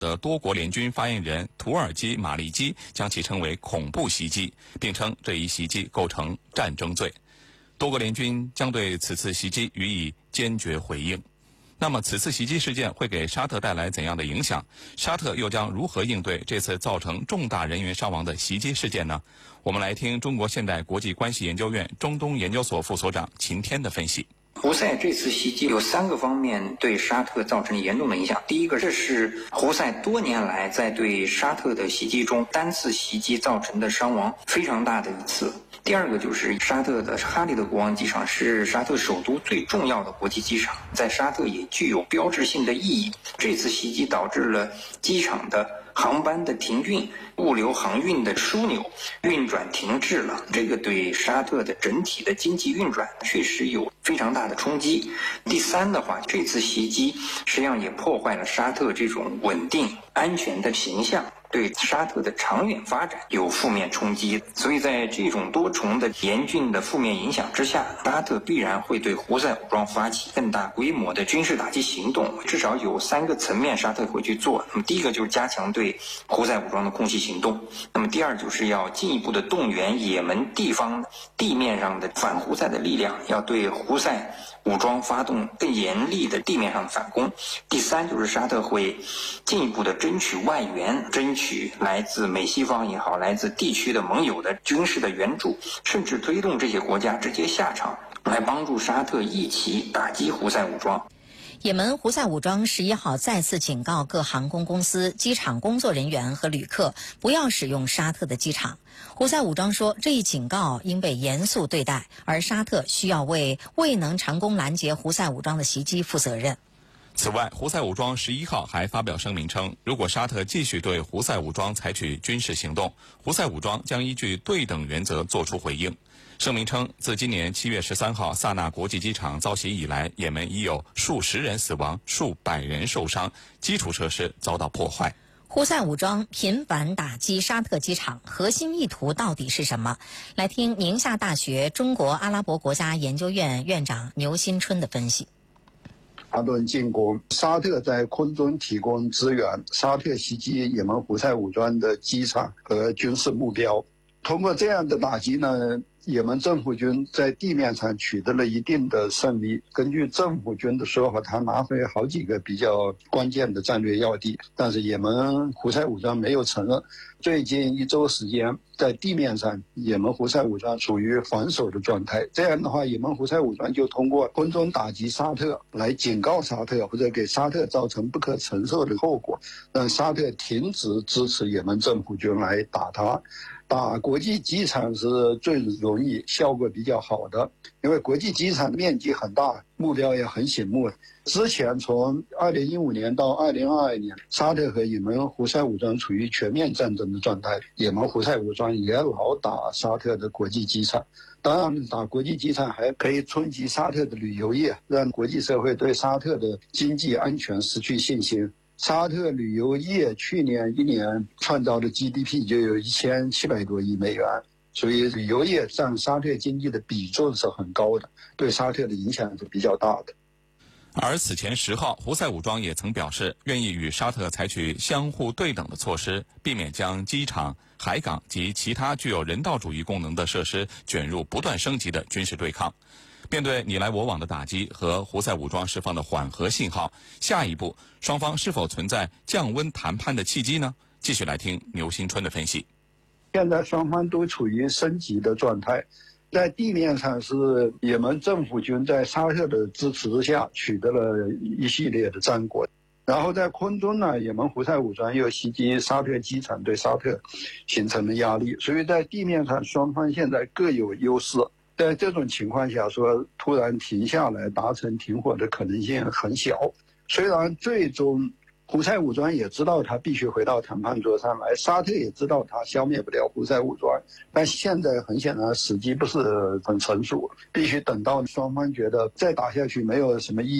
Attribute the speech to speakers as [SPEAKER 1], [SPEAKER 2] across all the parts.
[SPEAKER 1] 的多国联军发言人土耳其马利基将其称为恐怖袭击，并称这一袭击构成战争罪。多国联军将对此次袭击予以坚决回应。那么此次袭击事件会给沙特带来怎样的影响？沙特又将如何应对这次造成重大人员伤亡的袭击事件呢？我们来听中国现代国际关系研究院中东研究所副所长秦天的分析。
[SPEAKER 2] 胡塞这次袭击有3个方面对沙特造成严重的影响。第一个，这是胡塞多年来在对沙特的袭击中单次袭击造成的伤亡非常大的一次。第二个就是沙特的哈利德国王机场是沙特首都最重要的国际机场，在沙特也具有标志性的意义。这次袭击导致了机场的航班的停运，物流航运的枢纽运转停滞了，这个对沙特的整体的经济运转确实有非常大的冲击。第三的话，这次袭击实际上也破坏了沙特这种稳定安全的形象，对沙特的长远发展有负面冲击。所以在这种多重的严峻的负面影响之下，沙特必然会对胡塞武装发起更大规模的军事打击行动，至少有3个层面沙特会去做。那么第一个就是加强对胡塞武装的空袭行动，那么第二就是要进一步的动员也门地方地面上的反胡塞的力量，要对胡塞武装发动更严厉的地面上的反攻。第三就是沙特会进一步的争取外援，争取来自美西方也好，来自地区的盟友的军事的援助，甚至推动这些国家直接下场来帮助沙特一起打击胡塞武装。
[SPEAKER 3] 也门胡塞武装11号再次警告各航空公司、机场工作人员和旅客不要使用沙特的机场。胡塞武装说，这一警告应被严肃对待，而沙特需要为未能成功拦截胡塞武装的袭击负责任。
[SPEAKER 1] 此外，胡塞武装11号还发表声明称，如果沙特继续对胡塞武装采取军事行动，胡塞武装将依据对等原则作出回应。声明称，自今年7月13号萨那国际机场遭袭以来，也门已有数十人死亡，数百人受伤，基础设施遭到破坏。
[SPEAKER 3] 胡塞武装频繁打击沙特机场，核心意图到底是什么？来听宁夏大学中国阿拉伯国家研究院院长牛新春的分析。
[SPEAKER 4] 阿顿进攻，沙特在空中提供支援，沙特袭击也门胡塞武装的机场和军事目标。通过这样的打击呢，也门政府军在地面上取得了一定的胜利。根据政府军的说法，他拿回好几个比较关键的战略要地，但是也门胡塞武装没有承认。最近1周时间，在地面上，也门胡塞武装处于防守的状态。这样的话，也门胡塞武装就通过空中打击沙特来警告沙特，或者给沙特造成不可承受的后果，让沙特停止支持也门政府军来打他。打国际机场是最容易、效果比较好的，因为国际机场面积很大，目标也很醒目。之前从2015年到2022年，沙特和也门胡塞武装处于全面战争的状态，也门胡塞武装也老打沙特的国际机场。当然，打国际机场还可以冲击沙特的旅游业，让国际社会对沙特的经济安全失去信心。沙特旅游业去年1年创造的 GDP 就有1700多亿美元，所以旅游业占沙特经济的比重是很高的，对沙特的影响是比较大的。
[SPEAKER 1] 而此前10号，胡塞武装也曾表示愿意与沙特采取相互对等的措施，避免将机场、海港及其他具有人道主义功能的设施卷入不断升级的军事对抗。面对你来我往的打击和胡塞武装释放的缓和信号，下一步双方是否存在降温谈判的契机呢？继续来听牛新春的分析。
[SPEAKER 4] 现在双方都处于升级的状态，在地面上是也门政府军在沙特的支持之下取得了一系列的战果，然后在空中呢，也门胡塞武装又袭击沙特机场，对沙特形成了压力，所以在地面上双方现在各有优势。在这种情况下说突然停下来达成停火的可能性很小。虽然最终胡塞武装也知道他必须回到谈判桌上来，沙特也知道他消灭不了胡塞武装，但现在很显然时机不是很成熟，必须等到双方觉得再打下去没有什么意义了，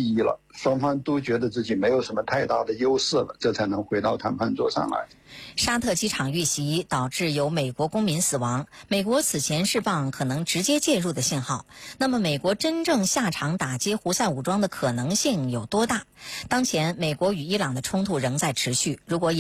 [SPEAKER 4] 双方都觉得自己没有什么太大的优势了，这才能回到谈判桌上来。
[SPEAKER 3] 沙特机场遇袭导致有美国公民死亡，美国此前释放可能直接介入的信号。那么美国真正下场打击胡塞武装的可能性有多大？当前美国与伊朗的冲突仍在持续，如果